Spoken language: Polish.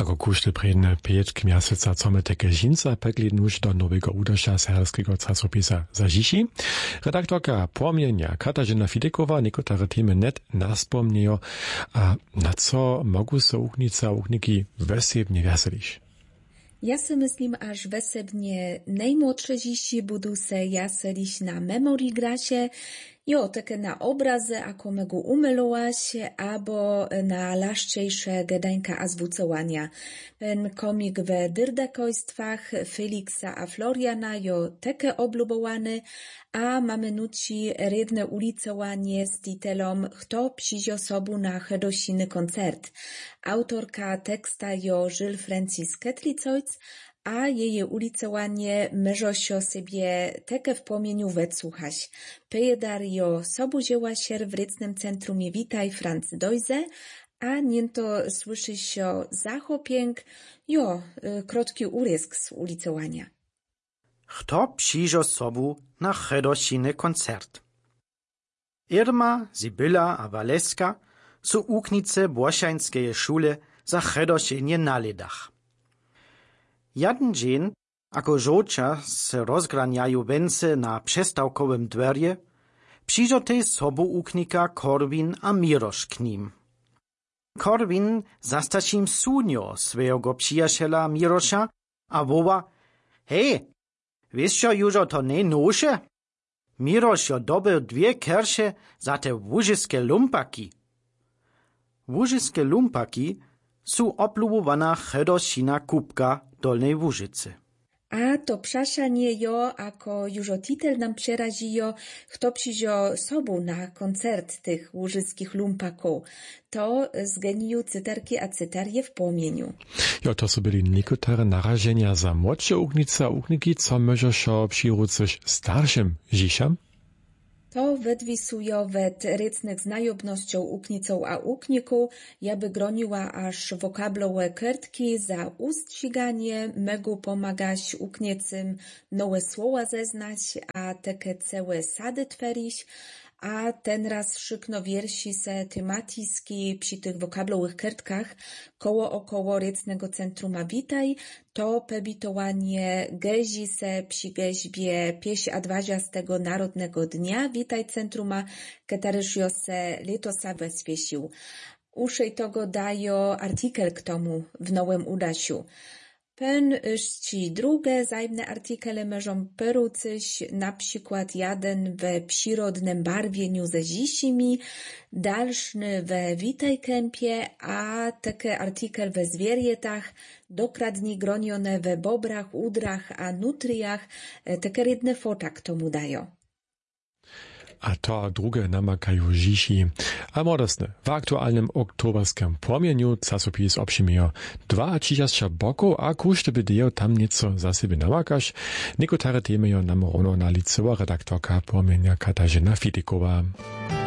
Ako kušty predne 5 mjeseca come teke žinca pekli nuž do nowego udaša serbskiego czasopisa Zažiši. Redaktorka Płomienia Katarzyna Fidekowa niekotare temy net naspomniejo, a na co mogu se uchniki wesebnie weseliš? Ja si myslím, až wesebnie najmłodsze dzieci budu se jaselić na memory grasie, takie na obrazy, ako megu umelować, abo na laszczejsze gedańka a zwucowania. Ten komik we dyrdakojstwach Felixa a Floriana takie oblubowany, a mamy nuci redne ulicowanie z titelom Kto przyjdzie sobu na hedosiny koncert. Autorka teksta Jill Francis Ketlicojc, a jej ulicowanie meżosio sobie teke w płomieniu wetsłuchać. Pejedar sobu dzieła się w rycnym centrum Witaj Franz Dojze, a niento słyszy się zachopięk, krótki urysk z ulicowania. Kto przyjdzie sobu na hedosiny koncert? Irma, Sibylla a Waleska su uknice Błosiańskiej szule za hedosienie na ledach. Jeden dzień, ako żołcia se rozgraniają węce na przestawkowym dwerje, przyjdzie tej sobu uknika Korwin a Mirosz k nim. Korwin zastačim sunio swojego przyjaciela Mirosza, a woła: Hej, wiesz co jużo to nie nosze? Mirosz jo dobył 2 kersze za te łużyskie lumpaki. Łużyskie lumpaki su oblubowana hedosina kubka Dolnej Łużycy. A to przaszanie ako już titel nam przerazijo, kto przyjdzie sobu na koncert tych łużyskich lumpaków. To z geniju cytarki a cytarje w płomieniu. To są byli niektóre narażenia za młodsze uchnice a uchniki, co możesz przyrócuć starszym dzieciom? To wedwisujo wet rycnych znajomnością uknicą a ukniku, jaby groniła aż wokablowe kertki za ustsiganie, megu pomagać ukniecym nowe słowa zeznać, a teke całe sady twerić, a ten raz szykno wiersi se tematiski przy tych wokablowych kertkach około rycnego centruma Witaj, to pebitowanie gezi se przy geźbie pieś adwaziastego Narodnego Dnia Witaj Centruma, ketaryżio se letosa weswiesił. Uszej tego dają artykel k tomu w nowym udasiu. Pen szci drugie zajmne artykele możą perucyć, na przykład jeden we przyrodnym barwieniu ze zisimi, dalszny we Witaj Kępie, a takie artykel we zwierjetach, dokładnie gronione we bobrach, udrach a nutriach, takie rydne fota k tomu dają. A to drugie namakajú žiši. A modosne, w aktualnym oktoberskim płomieniu czasopis obšimiejo 32 bokov a kušte by dejo tam nieco za siebie namakaš. Niekotare temy nam rovno nalicowa redaktorka Płomienia Katarzyna Fidekowa.